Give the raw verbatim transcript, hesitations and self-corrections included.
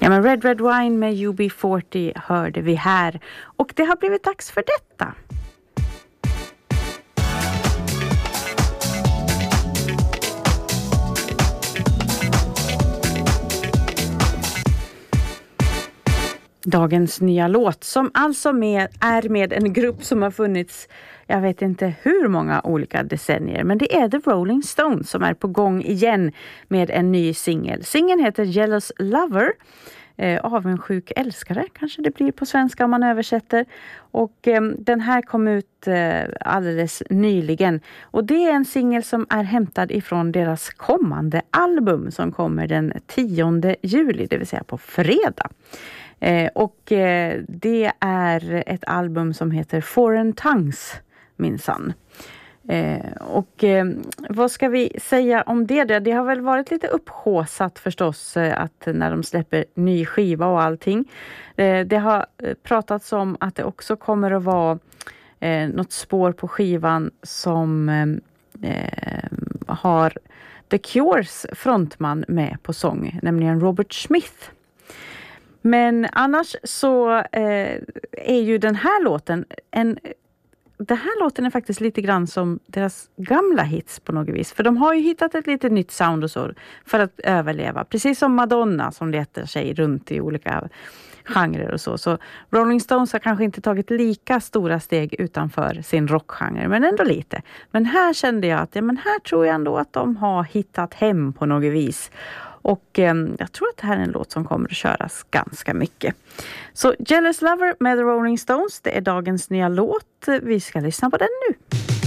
Ja, men Red Red Wine med U B fyrtio hörde vi här. Och det har blivit dags för detta. Dagens nya låt som alltså med, är med en grupp som har funnits, jag vet inte hur många olika decennier, men det är The Rolling Stones som är på gång igen med en ny singel. Singeln heter Jealous Lover, eh, avundsjuk älskare kanske det blir på svenska om man översätter. Och eh, den här kom ut eh, alldeles nyligen. Och det är en singel som är hämtad ifrån deras kommande album som kommer den tionde juli, det vill säga på fredag. Eh, och eh, det är ett album som heter Foreign Tongues, minsann. Eh, och eh, vad ska vi säga om det? Det har väl varit lite upphåsat förstås eh, att när de släpper ny skiva och allting. Eh, det har eh, pratats om att det också kommer att vara eh, något spår på skivan som eh, har The Cures frontman med på sång, nämligen Robert Smith. Men annars så eh, är ju den här låten en... Den här låten är faktiskt lite grann som deras gamla hits på något vis. För de har ju hittat ett lite nytt sound och så för att överleva. Precis som Madonna som letar sig runt i olika genrer och så. Så Rolling Stones har kanske inte tagit lika stora steg utanför sin rockgenre, men ändå lite. Men här kände jag att ja, men här tror jag ändå att de har hittat hem på något vis. Och eh, jag tror att det här är en låt som kommer att köras ganska mycket. Så Jealous Lover med The Rolling Stones, det är dagens nya låt. Vi ska lyssna på den nu.